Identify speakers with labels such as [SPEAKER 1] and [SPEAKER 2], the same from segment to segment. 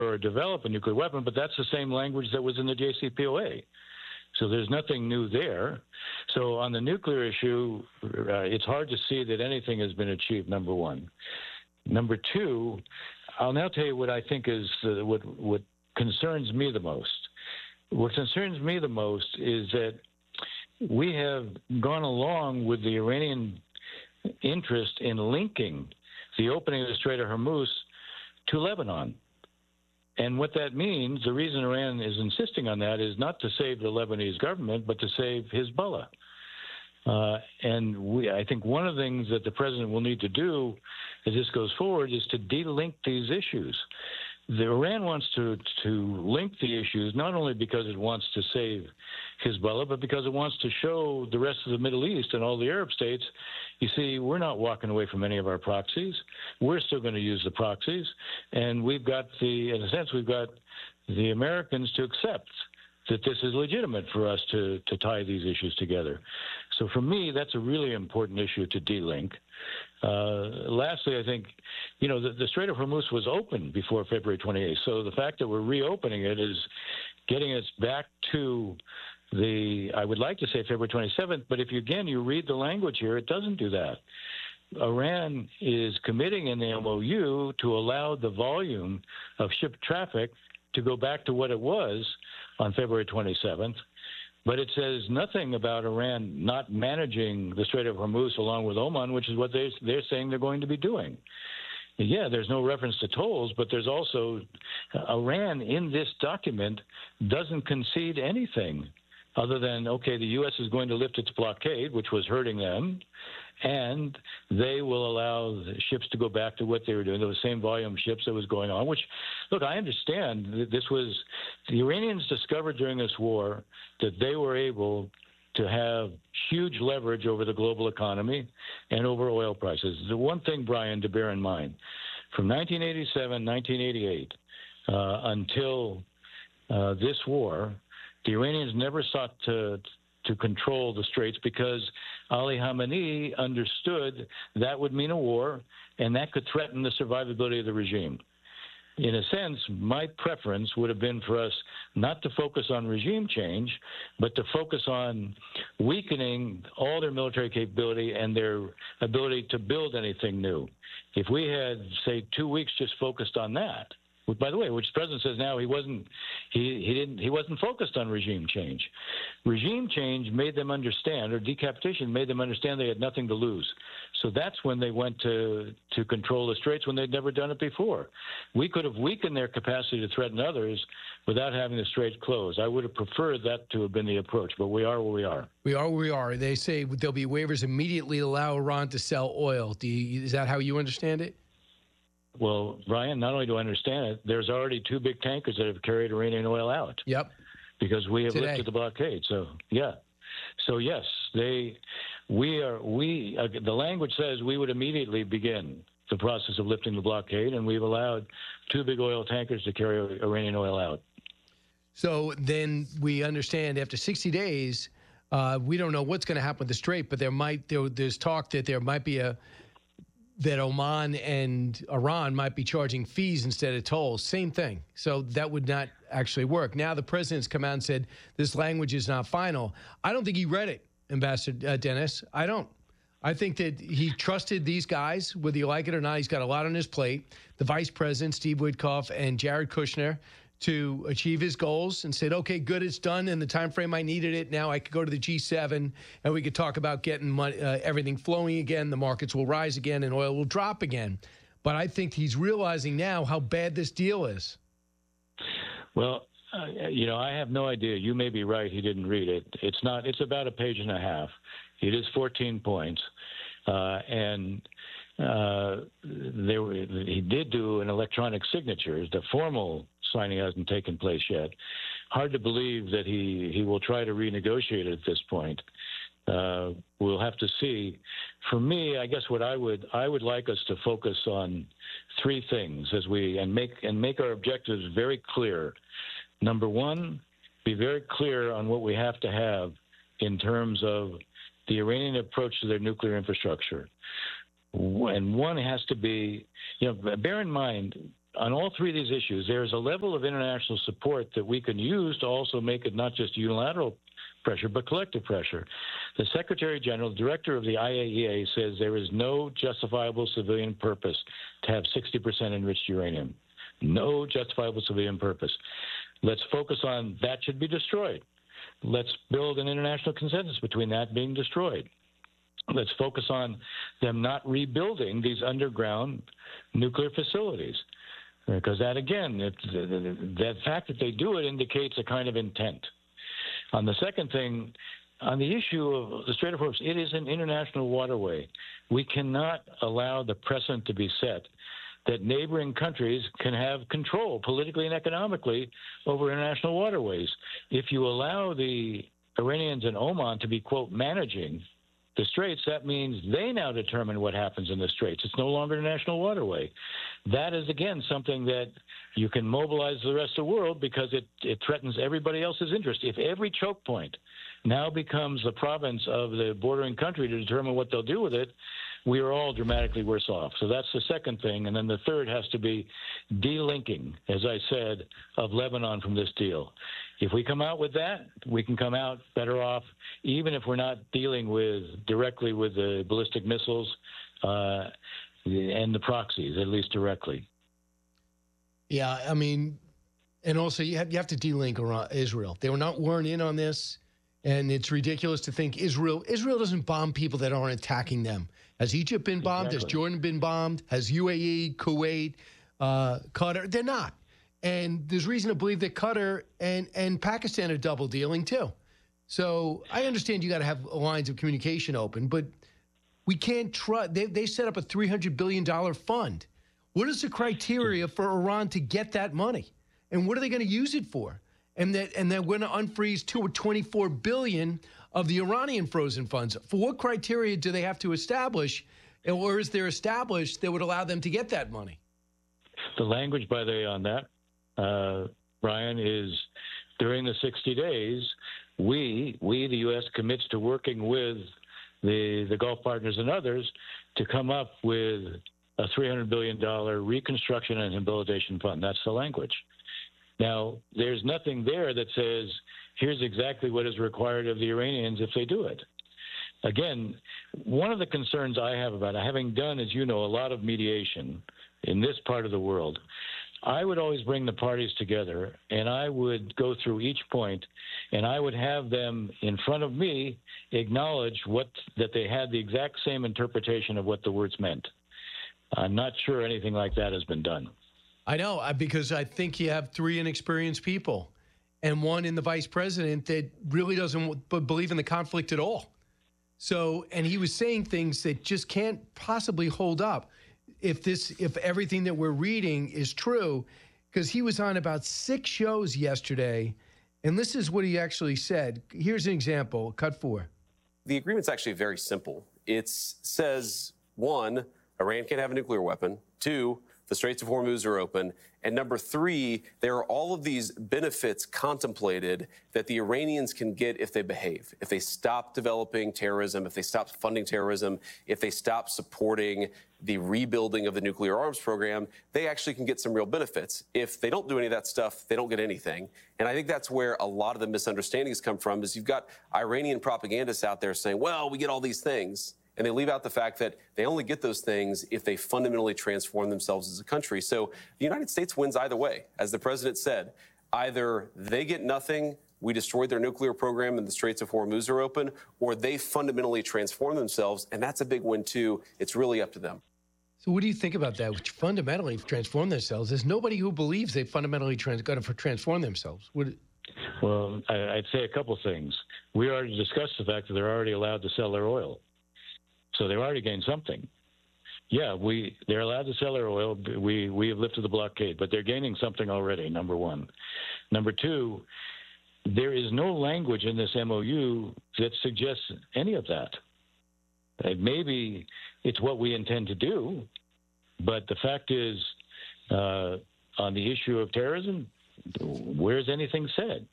[SPEAKER 1] or develop a nuclear weapon, but that's the same language that was in the JCPOA. So there's nothing new there. So on the nuclear issue, it's hard to see that anything has been achieved, number one. Number two, I'll now tell you what I think is what concerns me the most. What concerns me the most is that we have gone along with the Iranian interest in linking the opening of the Strait of Hormuz to Lebanon. And what that means, the reason Iran is insisting on that is not to save the Lebanese government, but to save Hezbollah. I think one of the things that the president will need to do as this goes forward is to de-link these issues. Iran wants to link the issues not only because it wants to save Hezbollah, but because it wants to show the rest of the Middle East and all the Arab states, you see, we're not walking away from any of our proxies. We're still going to use the proxies. And we've got in a sense, we've got the Americans to accept that this is legitimate for us to tie these issues together. So for me, that's a really important issue to de-link. Lastly, I think, the Strait of Hormuz was open before February 28th. So the fact that we're reopening it is getting us back to I would like to say February 27th, but if you read the language here, it doesn't do that. Iran is committing in the MOU to allow the volume of ship traffic to go back to what it was on February 27th. But it says nothing about Iran not managing the Strait of Hormuz along with Oman, which is what they're saying they're going to be doing. Yeah, there's no reference to tolls, but there's also Iran in this document doesn't concede anything other than, okay, the U.S. is going to lift its blockade, which was hurting them, and they will allow the ships to go back to what they were doing. There was the same volume of ships that was going on, which, look, I understand that the Iranians discovered during this war that they were able to have huge leverage over the global economy and over oil prices. The one thing, Brian, to bear in mind, from 1987, 1988, until this war, the Iranians never sought to control the straits because Ali Khamenei understood that would mean a war and that could threaten the survivability of the regime. In a sense, my preference would have been for us not to focus on regime change, but to focus on weakening all their military capability and their ability to build anything new. If we had, say, 2 weeks just focused on that, by the way, which the president says now he wasn't focused on regime change. Regime change made them understand, or decapitation made them understand they had nothing to lose. So that's when they went to control the straits when they'd never done it before. We could have weakened their capacity to threaten others without having the straits closed. I would have preferred that to have been the approach, but we are where we are.
[SPEAKER 2] We are where we are. They say there'll be waivers immediately to allow Iran to sell oil. Is that how you understand it?
[SPEAKER 1] Well, Brian, not only do I understand it, there's already 2 big tankers that have carried Iranian oil out.
[SPEAKER 2] Yep.
[SPEAKER 1] Because we have lifted the blockade. So, yeah. So, yes, the language says we would immediately begin the process of lifting the blockade, and we've allowed 2 big oil tankers to carry Iranian oil out.
[SPEAKER 2] So then we understand after 60 days, we don't know what's going to happen with the Strait, but there's talk that there might be that Oman and Iran might be charging fees instead of tolls. Same thing. So that would not actually work. Now the president's come out and said this language is not final. I don't think he read it, Ambassador Dennis. I don't. I think that he trusted these guys, whether you like it or not. He's got a lot on his plate. The vice president, Steve Witkoff, and Jared Kushner, to achieve his goals, and said, okay, good, it's done in the time frame I needed it. Now I could go to the G7 and we could talk about getting money, everything flowing again. The markets will rise again and oil will drop again. But I think he's realizing now how bad this deal is.
[SPEAKER 1] Well, I have no idea. You may be right. He didn't read it. It's about a page and a half. It is 14 points. He did do an electronic signature. The formal signing hasn't taken place yet. Hard to believe that he will try to renegotiate it at this point. We'll have to see. For me, I guess what I would like us to focus on 3 things and make our objectives very clear. Number one, be very clear on what we have to have in terms of the Iranian approach to their nuclear infrastructure. And one has to be, bear in mind, on all three of these issues, there's a level of international support that we can use to also make it not just unilateral pressure, but collective pressure. The Secretary General, director of the IAEA, says there is no justifiable civilian purpose to have 60% enriched uranium. No justifiable civilian purpose. Let's focus on that should be destroyed. Let's build an international consensus between that being destroyed. Let's focus on them not rebuilding these underground nuclear facilities. Because that, again, that fact that they do it indicates a kind of intent. On the second thing, on the issue of the Strait of Hormuz, it is an international waterway. We cannot allow the precedent to be set that neighboring countries can have control politically and economically over international waterways. If you allow the Iranians and Oman to be, quote, managing the Straits, that means they now determine what happens in the Straits. It's no longer a national waterway. That is, again, something that you can mobilize the rest of the world because it threatens everybody else's interest. If every choke point now becomes the province of the bordering country to determine what they'll do with it, we are all dramatically worse off. So that's the second thing. And then the third has to be delinking, as I said, of Lebanon from this deal. If we come out with that, we can come out better off, even if we're not dealing directly with the ballistic missiles and the proxies, at least directly.
[SPEAKER 2] Yeah, I mean, and also you have to delink Israel. They weren't in on this, and it's ridiculous to think Israel doesn't bomb people that aren't attacking them. Has Egypt been bombed? Exactly. Has Jordan been bombed? Has UAE, Kuwait, Qatar? They're not. And there's reason to believe that Qatar and Pakistan are double dealing too. So I understand you got to have lines of communication open, but we can't trust. They set up a $300 billion fund. What is the criteria for Iran to get that money? And what are they going to use it for? And they're going to unfreeze $24 billion of the Iranian frozen funds. For what criteria do they have to establish, or is there established that would allow them to get that money?
[SPEAKER 1] The language, by the way, on that, Brian, is during the 60 days, we, the U.S., commits to working with the Gulf partners and others to come up with a $300 billion reconstruction and rehabilitation fund. That's the language. Now, there's nothing there that says, here's exactly what is required of the Iranians if they do it. Again, one of the concerns I have about it, having done, as you know, a lot of mediation in this part of the world, I would always bring the parties together, and I would go through each point, and I would have them in front of me acknowledge that they had the exact same interpretation of what the words meant. I'm not sure anything like that has been done.
[SPEAKER 2] I know, because I think you have three inexperienced people and one in the vice president that really doesn't believe in the conflict at all. So, and he was saying things that just can't possibly hold up if everything that we're reading is true, because he was on about 6 shows yesterday, and this is what he actually said. Here's an example, cut 4.
[SPEAKER 3] The agreement's actually very simple. It says, 1, Iran can't have a nuclear weapon. 2, the Straits of Hormuz are open. And number 3, there are all of these benefits contemplated that the Iranians can get if they behave, if they stop developing terrorism, if they stop funding terrorism, if they stop supporting the rebuilding of the nuclear arms program, they actually can get some real benefits. If they don't do any of that stuff, they don't get anything. And I think that's where a lot of the misunderstandings come from, is you've got Iranian propagandists out there saying, well, we get all these things. And they leave out the fact that they only get those things if they fundamentally transform themselves as a country. So the United States wins either way. As the president said, either they get nothing, we destroyed their nuclear program and the Straits of Hormuz are open, or they fundamentally transform themselves. And that's a big win, too. It's really up to them.
[SPEAKER 2] So what do you think about that? Which fundamentally transform themselves? There's nobody who believes they fundamentally got to transform themselves.
[SPEAKER 1] Well, I'd say a couple things. We already discussed the fact that they're already allowed to sell their oil. So they've already gained something. Yeah, they're allowed to sell their oil. We have lifted the blockade, but they're gaining something already, number one. Number two, there is no language in this MOU that suggests any of that. Maybe it's what we intend to do, but the fact is, on the issue of terrorism, where's anything said?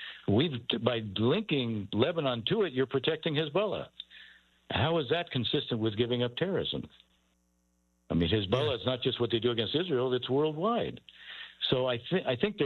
[SPEAKER 1] By linking Lebanon to it, you're protecting Hezbollah. How is that consistent with giving up terrorism? I mean, Hezbollah is not just what they do against Israel; it's worldwide. So I think